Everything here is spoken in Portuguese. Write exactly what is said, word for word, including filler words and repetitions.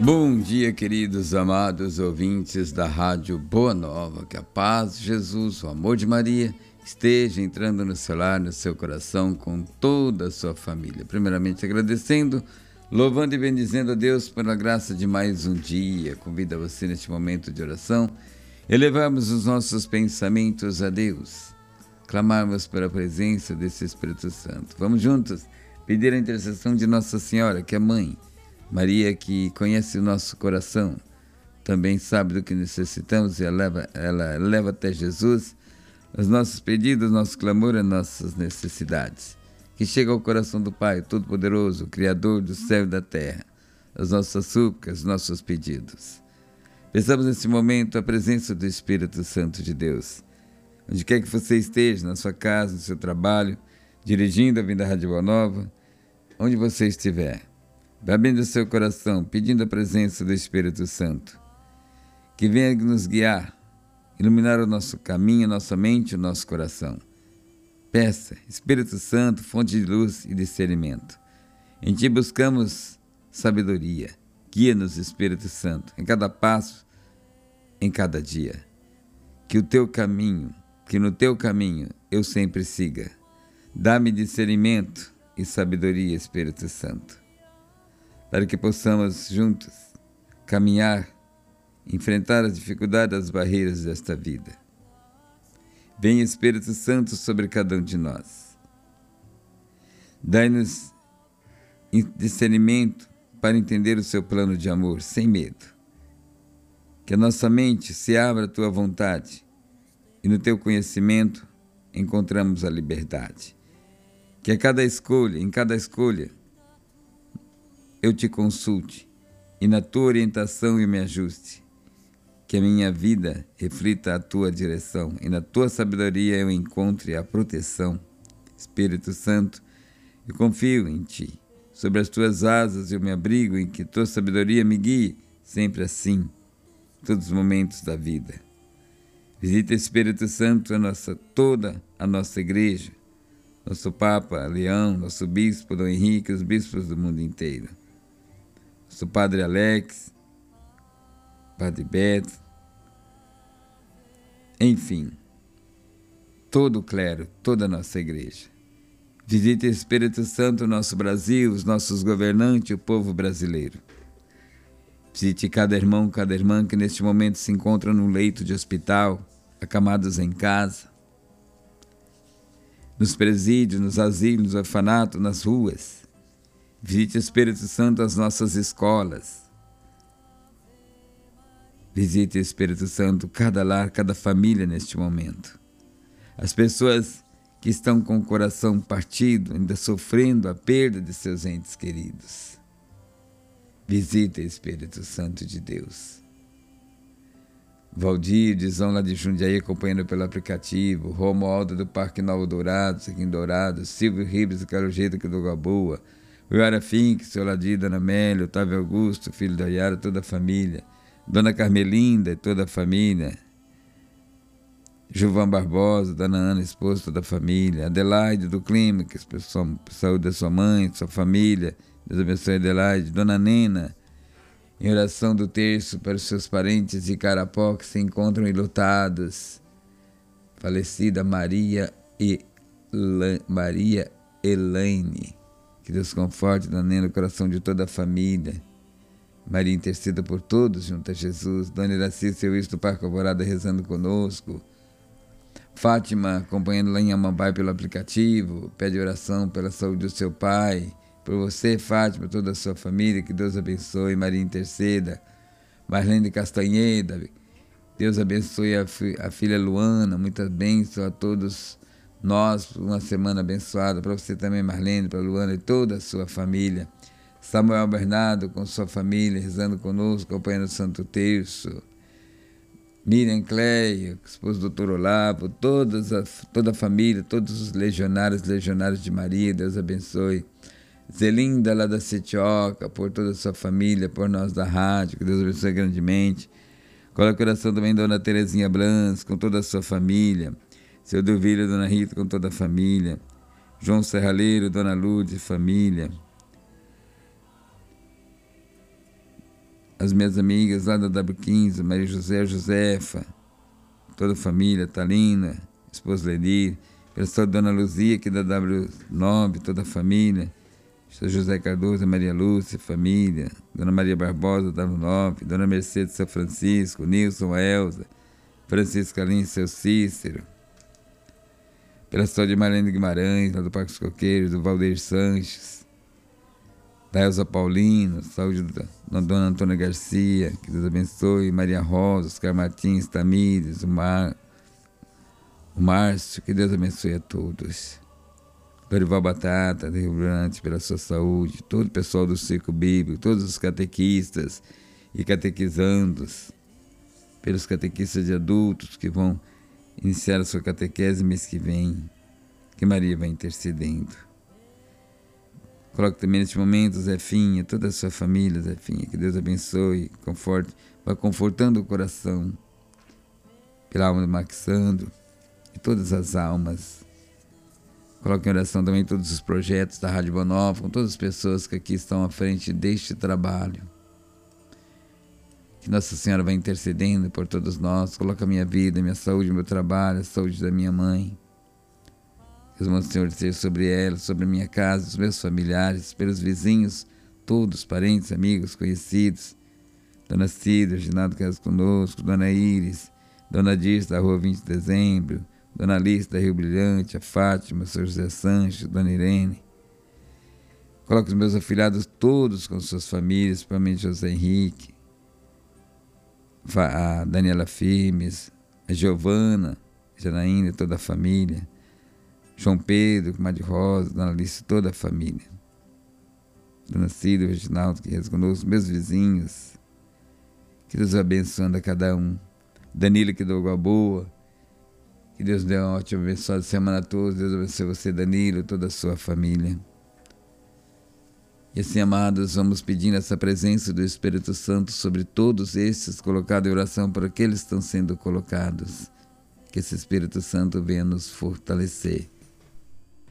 Bom dia, queridos amados ouvintes da Rádio Boa Nova. Que a paz de Jesus, o amor de Maria, esteja entrando no seu lar, no seu coração, com toda a sua família. Primeiramente agradecendo, louvando e bendizendo a Deus pela graça de mais um dia. Convido a você neste momento de oração, elevarmos os nossos pensamentos a Deus, clamarmos pela presença desse Espírito Santo. Vamos juntos pedir a intercessão de Nossa Senhora, que é Mãe. Maria, que conhece o nosso coração, também sabe do que necessitamos e ela leva, ela leva até Jesus os nossos pedidos, nosso clamor e nossas necessidades. Que chega ao coração do Pai Todo-Poderoso, Criador do céu e da terra, as nossas súplicas, os nossos pedidos. Peçamos nesse momento a presença do Espírito Santo de Deus. Onde quer que você esteja, na sua casa, no seu trabalho, dirigindo a vinda da Rádio Boa Nova, onde você estiver, abrindo o seu coração, pedindo a presença do Espírito Santo, que venha nos guiar, iluminar o nosso caminho, a nossa mente, o nosso coração. Peça, Espírito Santo, fonte de luz e discernimento. Em Ti buscamos sabedoria. Guia-nos, Espírito Santo, em cada passo, em cada dia. Que o Teu caminho, que no Teu caminho eu sempre siga. Dá-me discernimento e sabedoria, Espírito Santo, para que possamos juntos caminhar, enfrentar as dificuldades, as barreiras desta vida. Venha, Espírito Santo, sobre cada um de nós. Dai-nos discernimento para entender o seu plano de amor, sem medo. Que a nossa mente se abra à Tua vontade e no Teu conhecimento encontramos a liberdade. Que a cada escolha, em cada escolha, eu Te consulte e na Tua orientação eu me ajuste. Que a minha vida reflita a Tua direção e na Tua sabedoria eu encontre a proteção. Espírito Santo, eu confio em Ti. Sobre as Tuas asas eu me abrigo, em que Tua sabedoria me guie, sempre assim, em todos os momentos da vida. Visita, Espírito Santo, a nossa, toda a nossa igreja, nosso Papa Leão, nosso Bispo Dom Henrique, os bispos do mundo inteiro. Nosso Padre Alex, Padre Beto, enfim, todo o clero, toda a nossa igreja. Visite, Espírito Santo, o nosso Brasil, os nossos governantes, o povo brasileiro. Visite cada irmão, cada irmã que neste momento se encontra num leito de hospital, acamados em casa, nos presídios, nos asilos, nos orfanatos, nas ruas. Visite, Espírito Santo, as nossas escolas. Visite, Espírito Santo, cada lar, cada família neste momento. As pessoas que estão com o coração partido, ainda sofrendo a perda de seus entes queridos. Visite, Espírito Santo de Deus. Valdir, Dizão lá de Jundiaí, acompanhando pelo aplicativo. Romualdo do Parque Novo Dourado, aqui em Dourado. Silvio Ribas do Carojeito, aqui do Gaboa. Yara Fink, seu Ladir, Dona Amélia, Otávio Augusto, filho da Yara, toda a família. Dona Carmelinda e toda a família. Gilvan Barbosa, Dona Ana, esposa, toda a família. Adelaide do Clínicas, saúde da sua mãe, sua família. Deus abençoe a Adelaide. Dona Nena, em oração do terço para os seus parentes de Carapó que se encontram enlutados. Falecida Maria, e Maria Elaine. Que Deus conforte, Dona Nena, o coração de toda a família. Maria interceda por todos junto a Jesus. Dona Iraci, seu Isto do Parque Alvorada, rezando conosco. Fátima, acompanhando lá em Amambai pelo aplicativo. Pede oração pela saúde do seu pai. Por você, Fátima, toda a sua família. Que Deus abençoe. Maria interceda. Marlene Castanheda. Deus abençoe a, fi- a filha Luana. Muitas bênçãos a todos nós. Uma semana abençoada. Para você também, Marlene, para a Luana e toda a sua família. Samuel Bernardo com sua família, rezando conosco, acompanhando o Santo Terço. Miriam Cleia, esposo do doutor Olavo, todas a, toda a família, todos os legionários, legionários de Maria, Deus abençoe. Zelinda lá da Setioca, por toda a sua família, por nós da rádio, que Deus abençoe grandemente. Coloca o coração também Dona Terezinha Blans, com toda a sua família. Seu Duvílio, Dona Rita, com toda a família. João Serraleiro, Dona Lourdes, família. as minhas amigas lá da dáblio quinze, Maria José, Josefa, toda a família, Talina, esposa Lenir, pela sua Dona Luzia, aqui da dáblio nove, toda a família, São José Cardoso, Maria Lúcia, família, Dona Maria Barbosa, dáblio nove, Dona Mercedes, São Francisco, Nilson, Elza, Francisco Alim, seu Cícero, pela história de Marlene Guimarães, lá do Parque dos Coqueiros, do Valdeir Sanches, da Elza Paulino, saúde da Dona Antônia Garcia, que Deus abençoe, Maria Rosa, Oscar Martins, Tamires, o, Mar, o Márcio, que Deus abençoe a todos. Dorival Batata, de Rio Grande, pela sua saúde, todo o pessoal do Circo Bíblico, todos os catequistas e catequizandos, pelos catequistas de adultos que vão iniciar a sua catequese mês que vem, que Maria vai intercedendo. Coloque também neste momento Zefinha, toda a sua família, Zefinha, que Deus abençoe, conforte, vá confortando o coração, pela alma do Maxandro e todas as almas. Coloque em oração também todos os projetos da Rádio Boa Nova, com todas as pessoas que aqui estão à frente deste trabalho. Que Nossa Senhora vai intercedendo por todos nós. Coloca a minha vida, a minha saúde, o meu trabalho, a saúde da minha mãe. Que os mãos do Senhor estejam sobre ela, sobre a minha casa, os meus familiares, pelos vizinhos, todos, parentes, amigos, conhecidos. Dona Cida, Ginaldo Casa conosco, Dona Íris, Dona Dirce da Rua vinte de Dezembro, Dona Alice da Rio Brilhante, a Fátima, São José Sanches, Dona Irene. Coloque os meus afilhados todos com suas famílias, principalmente José Henrique, a Daniela Firmes, a Giovana, Janaína, toda a família, João Pedro, Comadre Rosa, Dona Alice, toda a família. Dona Cida, Reginaldo, que reza conosco, meus vizinhos, que Deus abençoando a cada um. Danilo, que deu água boa, que Deus dê uma ótima abençoada semana a todos. Deus abençoe você, Danilo, toda a sua família. E assim, amados, vamos pedindo essa presença do Espírito Santo sobre todos estes, colocado em oração por aqueles que estão sendo colocados. Que esse Espírito Santo venha nos fortalecer.